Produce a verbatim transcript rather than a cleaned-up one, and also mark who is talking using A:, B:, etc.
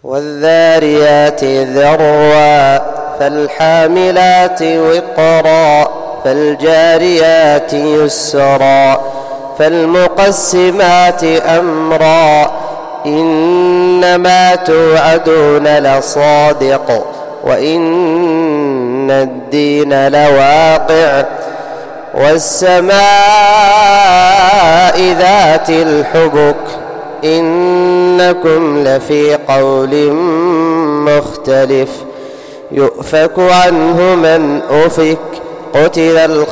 A: والذاريات ذروا فالحاملات وقرا فالجاريات يسرا فالمقسمات أمرا إنما توعدون لصادق وإن الدين لواقع والسماء ذات الحبك إنكم لفي قول مختلف يؤفك عنه من أفك قتل